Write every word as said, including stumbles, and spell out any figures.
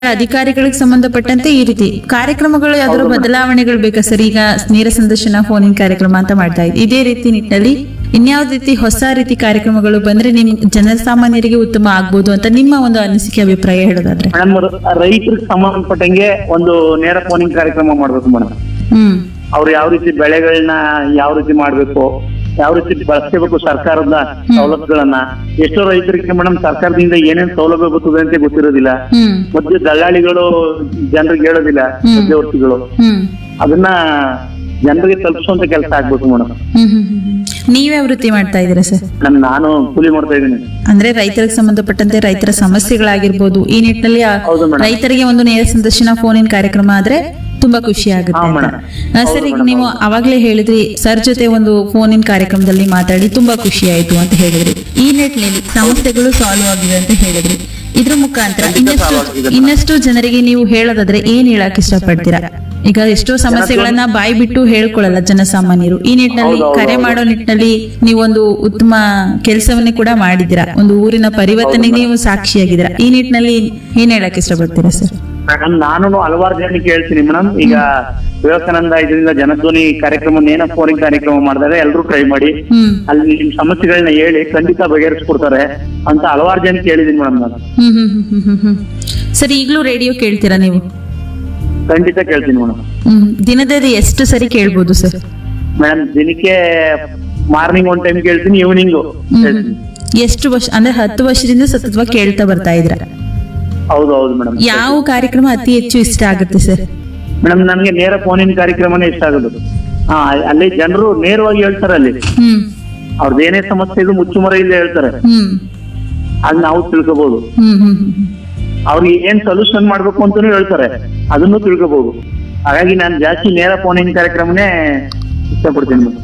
ಅಧಿಕಾರಿಗಳಿಗೆ ಸಂಬಂಧಪಟ್ಟಂತೆ ಈ ರೀತಿ ಕಾರ್ಯಕ್ರಮಗಳು ಯಾವ್ದಾದ್ರು ಬದಲಾವಣೆಗಳು ಬೇಕಾ ಸರ್? ಈಗ ನೇರ ಸಂದರ್ಶನ ಫೋನ್ ಇನ್ ಕಾರ್ಯಕ್ರಮ ಅಂತ ಮಾಡ್ತಾ ಇದ್ದೀವಿ, ಇದೇ ರೀತಿ ನಿಟ್ಟಿನಲ್ಲಿ ಇನ್ಯಾವ ರೀತಿ ಹೊಸ ರೀತಿ ಕಾರ್ಯಕ್ರಮಗಳು ಬಂದ್ರೆ ನಿಮ್ ಜನಸಾಮಾನ್ಯರಿಗೆ ಉತ್ತಮ ಆಗ್ಬೋದು ಅಂತ ನಿಮ್ಮ ಒಂದು ಅನಿಸಿಕೆ ಅಭಿಪ್ರಾಯ ಹೇಳೋದಾದ್ರೆ? ಮೇಡಮ್, ರೈತರಿಗೆ ಸಂಬಂಧಪಟ್ಟಂಗೆ ಒಂದು ನೇರ ಫೋನಿಂಗ್ ಕಾರ್ಯಕ್ರಮ ಮಾಡ್ಬೇಕು ಮೇಡಮ್. ಹ್ಮ್ ಅವ್ರು ಯಾವ ರೀತಿ ಬೆಳೆಗಳನ್ನ ಯಾವ ರೀತಿ ಮಾಡ್ಬೇಕು, ಯಾವ ರೀತಿ ಬಳಸ್ಕೋಬೇಕು ಸರ್ಕಾರದ ಸೌಲಭ್ಯಗಳನ್ನ. ಎಷ್ಟೋ ರೈತರಿಗೆ ಮೇಡಮ್ ಸರ್ಕಾರದಿಂದ ಏನೇನ್ ಸೌಲಭ್ಯ ಬರ್ತದೆ ಅಂತ ಗೊತ್ತಿರೋದಿಲ್ಲ. ಹ್ಮ್ ಮತ್ತೆ ದಲ್ಲಾಳಿಗಳು ಜನರಿಗೆ ಹೇಳೋದಿಲ್ಲ, ಮಧ್ಯವರ್ತಿಗಳು. ಹ್ಮ್ ಅದನ್ನ ಜನರಿಗೆ ತಲುಪಿಸುವಂತ ಕೆಲಸ ಆಗ್ಬೇಕು ಮೇಡಮ್. ಹ್ಮ್ ಹ್ಮ್ ಹ್ಮ್ ನೀವ್ಯಾವ ವೃತ್ತಿ ಮಾಡ್ತಾ ಇದ್ದೀರಾ ಸರ್? ನಮ್ ನಾನು ಕೂಲಿ ಮಾಡ್ತಾ ಇದ್ದೀನಿ. ಅಂದ್ರೆ ರೈತರಿಗೆ ಸಂಬಂಧಪಟ್ಟಂತೆ ರೈತರ ಸಮಸ್ಯೆಗಳಾಗಿರ್ಬೋದು, ಈ ನಿಟ್ಟಿನಲ್ಲಿ ಆ ಹೌದು ಮೇಡಮ್. ರೈತರಿಗೆ ಒಂದು ನೇರ ಸಂದರ್ಶನ ಫೋನ್ ಇನ್ ಕಾರ್ಯಕ್ರಮ ಆದ್ರೆ ತುಂಬಾ ಖುಷಿ ಆಗುತ್ತೆ ಹಾ ಅಂತ. ಮೇಡಮ್. ಆ, ಸರ್ ಈಗ ನೀವು ಅವಾಗ್ಲೇ ಹೇಳಿದ್ರಿ ಸರ್ ಜೊತೆ ಒಂದು ಫೋನ್ ಇನ್ ಕಾರ್ಯಕ್ರಮದಲ್ಲಿ ಮಾತಾಡಿ ತುಂಬಾ ಖುಷಿ ಆಯ್ತು ಅಂತ ಹೇಳಿದ್ರಿ. ಈ ನಿಟ್ಟಿನಲ್ಲಿ ಸಮಸ್ಯೆಗಳು ಸಾಲ್ವ್ ಆಗಿದೆ ಅಂತ ಹೇಳಿದ್ರಿ. ಇದ್ರ ಮುಖಾಂತರ ಇನ್ನಷ್ಟು ಇನ್ನಷ್ಟು ಜನರಿಗೆ ನೀವು ಹೇಳೋದಾದ್ರೆ ಏನ್ ಹೇಳಕ್ ಇಷ್ಟಪಡ್ತೀರಾ? ಈಗ ಎಷ್ಟೋ ಸಮಸ್ಯೆಗಳನ್ನ ಬಾಯಿ ಬಿಟ್ಟು ಹೇಳ್ಕೊಳ್ಳಲ್ಲ ಜನಸಾಮಾನ್ಯರು. ಈ ನಿಟ್ಟಿನಲ್ಲಿ ಕರೆ ಮಾಡೋ ನಿಟ್ಟಿನಲ್ಲಿ ನೀವೊಂದು ಉತ್ತಮ ಕೆಲಸವನ್ನೇ ಕೂಡ ಮಾಡಿದ್ದೀರಾ, ಒಂದು ಊರಿನ ಪರಿವರ್ತನೆಗೆ ನೀವು ಸಾಕ್ಷಿಯಾಗಿದ್ದೀರಾ. ಈ ನಿಟ್ಟಿನಲ್ಲಿ ಏನ್ ಹೇಳಕ್ ಇಷ್ಟಪಡ್ತೀರಾ ಸರ್? ಮೇಡಮ್, ನಾನು ಹಲವಾರು ಜನಕ್ಕೆ ಹೇಳ್ತೀನಿ ಮೇಡಮ್. ಈಗ ವಿವೇಕಾನಂದ ಇದರಿಂದ ಜನಧ್ವನಿ ಕಾರ್ಯಕ್ರಮ ನೇರ ಫೋನಿಂಗ್ ಕಾರ್ಯಕ್ರಮ ಮಾಡಿದಾಗ ಎಲ್ಲರೂ ಟ್ರೈ ಮಾಡಿ, ಹ್ಮ್ ಅಲ್ಲಿ ನಿಮ್ ಸಮಸ್ಯೆಗಳನ್ನ ಹೇಳಿ ಖಂಡಿತ ಬಗೆಹರಿಸ್ಕೊಡ್ತಾರೆ ಅಂತ ಹಲವಾರು ಜನಕ್ಕೆ ಹೇಳಿದೀನಿ ಮೇಡಮ್ ನಾನು. ಹ್ಮ್ ಹ್ಮ್ ಹ್ಮ್ ಹ್ಮ್ ಹ್ಮ್ ಸರ್, ಈಗ್ಲೂ ರೇಡಿಯೋ ಕೇಳ್ತೀರಾ ನೀವು? ಖಂಡಿತ ಕೇಳ್ತೀನಿ ಮೇಡಮ್. ಹ್ಮ್ ದಿನದಲ್ಲಿ ಎಷ್ಟು ಸರಿ ಕೇಳ್ಬೋದು ಸರ್? ಮೇಡಮ್, ದಿನಕ್ಕೆ ಮಾರ್ನಿಂಗ್ ಒಂದ್ ಟೈಮ್ ಕೇಳ್ತೀನಿ, ಈವ್ನಿಂಗ್ ಹೇಳ್ತೀನಿ. ಎಷ್ಟು ವರ್ಷ ಅಂದ್ರೆ ಹತ್ತು ವರ್ಷದಿಂದ ಸತತವಾಗಿ ಕೇಳ್ತಾ ಬರ್ತಾ ಇದ್ರ? ಹೌದು ಹೌದು ಮೇಡಮ್. ಯಾವ ಕಾರ್ಯಕ್ರಮ ಅತಿ ಹೆಚ್ಚು ಇಷ್ಟ ಆಗುತ್ತೆ ಸರ್? ಮೇಡಮ್, ನನ್ಗೆ ನೇರ ಫೋನಿನ ಕಾರ್ಯಕ್ರಮನೇ ಇಷ್ಟ ಆಗೋದು. ಹಾ, ಅಲ್ಲಿ ಜನರು ನೇರವಾಗಿ ಹೇಳ್ತಾರೆ. ಅಲ್ಲಿ ಹ್ಮ್ ಅವ್ರದ್ದು ಏನೇ ಸಮಸ್ಯೆ ಇದು ಮುಚ್ಚುಮರೆ ಇಲ್ಲ ಹೇಳ್ತಾರೆ. ಹ್ಮ್ ಅದ್ ನಾವು ತಿಳ್ಕೋಬಹುದು. ಹ್ಮ್ ಹ್ಮ್ ಹ್ಮ್ ಅವ್ರಿಗೆ ಏನ್ ಸೊಲ್ಯೂಷನ್ ಮಾಡ್ಬೇಕು ಅಂತಾನು ಹೇಳ್ತಾರೆ, ಅದನ್ನು ತಿಳ್ಕೋಬಹುದು. ಹಾಗಾಗಿ ನಾನು ಜಾಸ್ತಿ ನೇರ ಫೋನಿನ ಕಾರ್ಯಕ್ರಮನೇ ಇಷ್ಟಪಡ್ತೀನಿ ಮೇಡಮ್.